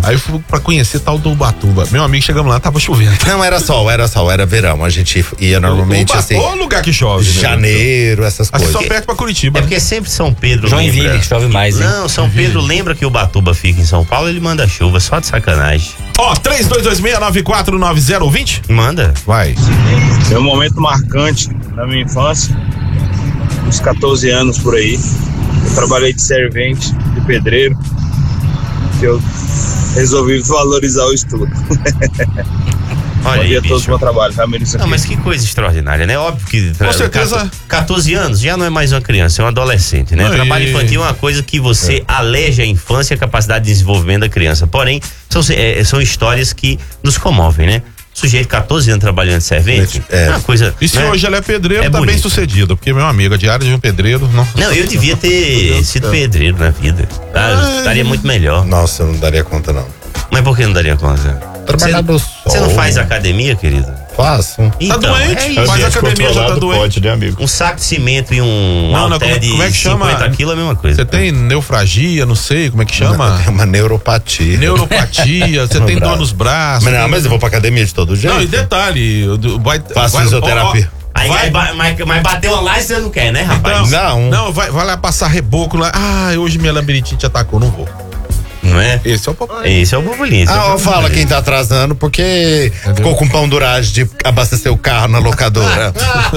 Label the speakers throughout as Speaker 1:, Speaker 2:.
Speaker 1: Aí eu fui pra conhecer tal do Ubatuba. Meu amigo, chegamos lá, tava chovendo.
Speaker 2: Não, era sol, era verão. A gente ia normalmente assim.
Speaker 1: Ô, lugar que chove.
Speaker 2: Janeiro, essas
Speaker 1: coisas.
Speaker 2: coisas.
Speaker 1: Só perto pra Curitiba.
Speaker 3: É porque sempre São Pedro
Speaker 4: Joinville,
Speaker 3: lembra.
Speaker 4: chove mais, hein?
Speaker 3: Não, São Pedro lembra que o Ubatuba fica em São Paulo, ele manda chuva, só de sacanagem.
Speaker 1: Ó, 3226949020?
Speaker 3: Manda.
Speaker 1: Vai.
Speaker 5: Meu momento marcante na minha infância, uns 14 anos por aí. Eu trabalhei de servente, de pedreiro, que eu resolvi valorizar o estudo.
Speaker 3: Olha aí,
Speaker 5: todo o meu trabalho, tá, Melissa?
Speaker 3: Não, mas que coisa extraordinária, né? Óbvio que...
Speaker 1: Com certeza.
Speaker 3: 14 anos já não é mais uma criança, é um adolescente, né?
Speaker 1: Aí.
Speaker 3: Trabalho infantil é uma coisa que você aleja a infância e a capacidade de desenvolvimento da criança. Porém, são histórias que nos comovem, né? Sujeito 14 anos trabalhando de servente, é uma coisa...
Speaker 1: E se
Speaker 3: né?
Speaker 1: hoje ele é pedreiro, tá
Speaker 3: bonito.
Speaker 1: Bem sucedido, porque meu amigo, a diária de um pedreiro...
Speaker 3: Não, eu devia ter sido pedreiro na vida, tá? Estaria muito melhor.
Speaker 2: Nossa, eu não daria conta, não.
Speaker 3: Mas por que não daria conta?
Speaker 2: Trabalhar do sol.
Speaker 3: Você não faz academia, querido?
Speaker 2: Faço.
Speaker 3: Então,
Speaker 1: Tá doente?
Speaker 3: isso.
Speaker 1: Faz academia, já tá doente.
Speaker 5: Pode, né, amigo?
Speaker 3: Um saco de cimento e um
Speaker 1: Não,
Speaker 3: halter de
Speaker 1: como é que chama?
Speaker 3: 50 quilos é a mesma coisa.
Speaker 1: Você tem neufragia, não sei, como é que chama?
Speaker 2: É uma neuropatia.
Speaker 1: Neuropatia, você tem dor nos braços.
Speaker 2: Mas eu vou pra academia de todo jeito.
Speaker 1: Não, e detalhe,
Speaker 2: Faço fisioterapia.
Speaker 3: Mas bateu online você não quer, né, rapaz?
Speaker 1: Não, vai lá passar reboco lá. Hoje minha labirintite atacou, não vou.
Speaker 3: Não é?
Speaker 1: Esse é o papo.
Speaker 3: Esse é o burburinho.
Speaker 2: Fala quem tá atrasando, porque ficou com pão duragem de abastecer o carro na locadora.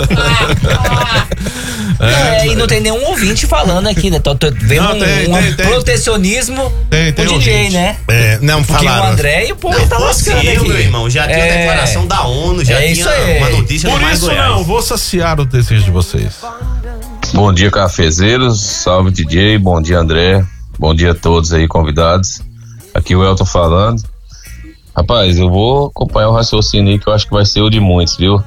Speaker 4: E não tem nenhum ouvinte falando aqui, né? Tô vendo
Speaker 1: tem.
Speaker 4: protecionismo
Speaker 1: Tem
Speaker 4: do DJ,
Speaker 1: ouvinte.
Speaker 4: né?
Speaker 2: Não
Speaker 4: Porque
Speaker 2: falaram.
Speaker 4: o André e o povo tá lascando
Speaker 3: eu,
Speaker 4: aqui.
Speaker 3: meu irmão, já tinha a declaração da ONU, já
Speaker 4: É
Speaker 3: tinha
Speaker 4: isso aí.
Speaker 3: uma notícia
Speaker 1: Por
Speaker 3: do Mais
Speaker 1: isso
Speaker 3: Goiás.
Speaker 1: não, vou saciar o desejo de vocês.
Speaker 6: Bom dia, cafezeiros. Salve, DJ. Bom dia, André. Bom dia a todos aí, convidados. Aqui o Elton falando. Rapaz, eu vou acompanhar o raciocínio aí que eu acho que vai ser o de muitos, viu?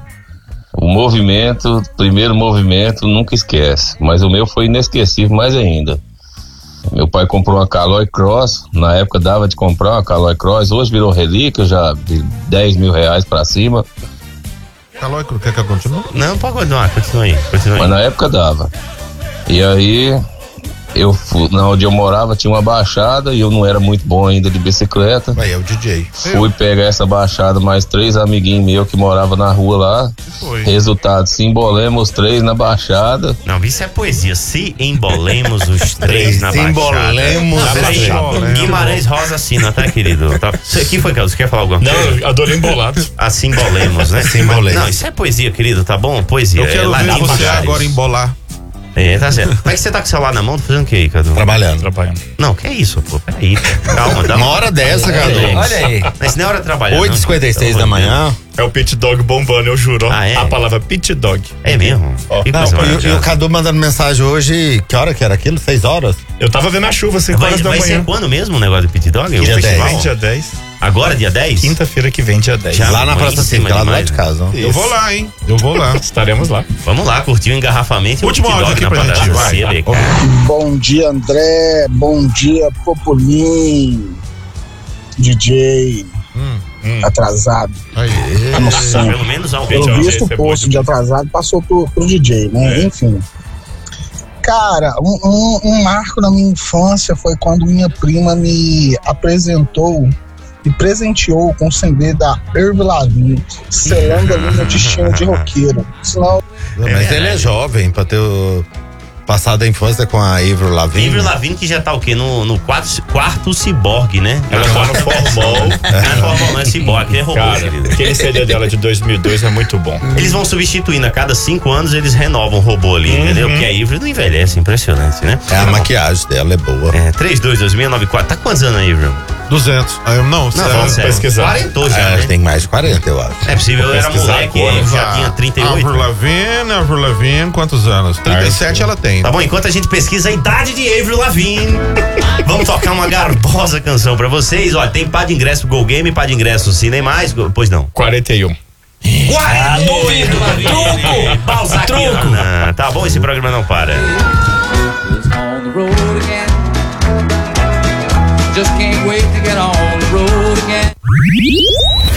Speaker 6: O primeiro movimento, nunca esquece. Mas o meu foi inesquecível mais ainda. Meu pai comprou uma Caloi Cross. Na época dava de comprar uma Caloi Cross. Hoje virou relíquia, já de 10 mil reais pra cima.
Speaker 1: Calói, quer que eu continue?
Speaker 3: Não, pode continuar, continua aí.
Speaker 6: Mas na época dava. E aí... onde eu morava tinha uma baixada e eu não era muito bom ainda de bicicleta.
Speaker 2: Aí é o DJ.
Speaker 6: Fui pegar essa baixada, mais 3 amiguinhos meus que moravam na rua lá.
Speaker 1: Foi.
Speaker 6: Resultado, se embolemos os 3 na baixada.
Speaker 3: Não, isso é poesia. Se embolemos os 3 na
Speaker 2: Se
Speaker 3: baixada.
Speaker 2: embolemos
Speaker 3: Tá
Speaker 2: os
Speaker 3: aí,
Speaker 1: três.
Speaker 3: Guimarães Rosa assina, tá, querido? Tá. Aqui foi, Carlos, você quer falar alguma coisa?
Speaker 5: Não, eu adorei embolado.
Speaker 3: Assim embolemos, né?
Speaker 2: Assim embolemos.
Speaker 3: Não, isso é poesia, querido, tá bom? Poesia.
Speaker 1: Eu quero ver
Speaker 3: Ladinho
Speaker 1: você
Speaker 3: Pagares.
Speaker 1: agora embolar.
Speaker 3: Tá certo. Como é que você tá com o celular na mão? Tá fazendo o que aí, Cadu?
Speaker 2: Trabalhando.
Speaker 3: Não, que é isso, pô? Peraí. Calma, dá
Speaker 2: Uma hora dessa, Cadu.
Speaker 4: Olha aí.
Speaker 3: Mas não é hora de trabalhar.
Speaker 2: 8h56 da manhã.
Speaker 5: É o pit dog bombando, eu juro.
Speaker 3: Ah, é?
Speaker 5: A palavra pit dog.
Speaker 3: É mesmo? Que
Speaker 2: Não,
Speaker 3: coisa
Speaker 2: e o
Speaker 3: maravilhosa.
Speaker 2: Cadu mandando mensagem hoje, que hora que era aquilo? 6 horas?
Speaker 5: Eu tava vendo a chuva, 5 horas da
Speaker 3: Vai ser
Speaker 5: manhã.
Speaker 3: quando mesmo o negócio do Pit Dog? O
Speaker 2: Dia
Speaker 3: festival?
Speaker 2: 10.
Speaker 5: Dia 10.
Speaker 3: Agora, dia 10?
Speaker 5: Quinta-feira que vem, dia 10.
Speaker 3: Já.
Speaker 2: Lá na
Speaker 3: amanhã
Speaker 2: Praça
Speaker 3: em cima
Speaker 2: Cívica, lá do lado
Speaker 3: demais,
Speaker 2: de casa. ó.
Speaker 1: Eu vou lá, hein? Eu vou lá.
Speaker 5: Estaremos lá.
Speaker 3: Vamos lá, curtir o engarrafamento.
Speaker 1: Último
Speaker 3: e o Pit
Speaker 1: áudio
Speaker 3: Dog
Speaker 1: aqui
Speaker 3: na
Speaker 1: pra gente,
Speaker 3: parada
Speaker 1: vai.
Speaker 3: cedo, cara.
Speaker 7: Bom dia, André. Bom dia, Populim. DJ. Atrasado.
Speaker 1: Aí.
Speaker 7: Tá no centro.
Speaker 3: Pelo menos ao
Speaker 7: Pelo
Speaker 3: vídeo.
Speaker 7: visto, o posto de atrasado passou pro DJ, né? Enfim. Cara, um marco na minha infância foi quando minha prima me apresentou e presenteou com o CD da Avril Lavigne, selando ali meu destino de roqueiro. Senão,
Speaker 2: Mas ele é jovem pra ter passado a infância com a Avril Lavigne.
Speaker 3: Avril Lavigne que já tá o quê? No quarto ciborgue, né?
Speaker 5: Ela tá no formal.
Speaker 3: Não é formal, não é ciborgue, é robô,
Speaker 5: Cara,
Speaker 3: querido.
Speaker 5: aquele CD dela de 2002 é muito bom.
Speaker 3: Eles vão substituindo a cada 5 anos, eles renovam o robô ali, entendeu? Porque a Avril não envelhece, impressionante, né?
Speaker 2: É, a maquiagem dela é boa.
Speaker 3: 322694. Tá quantos anos aí, Avril?
Speaker 1: 200. Não,
Speaker 3: Vamos
Speaker 5: pesquisar.
Speaker 3: Quarentou já,
Speaker 2: Ela
Speaker 3: né?
Speaker 2: tem mais de 40, eu acho.
Speaker 3: É possível, eu era
Speaker 5: pesquisar
Speaker 3: moleque
Speaker 5: agora.
Speaker 3: e já tinha 38.
Speaker 1: Avril Lavigne, quantos anos? 37 ela tem.
Speaker 3: Tá bom, enquanto a gente pesquisa a idade de Avril Lavigne, vamos tocar uma garbosa canção pra vocês. Olha, tem par de ingresso pro Go Game, par de ingresso Cinemais, pois não.
Speaker 5: 41.
Speaker 3: Duvido! Truco! Pausa aqui, Ana. Tá bom, esse programa não para.
Speaker 8: On the road again. Just can't wait to get on the road again.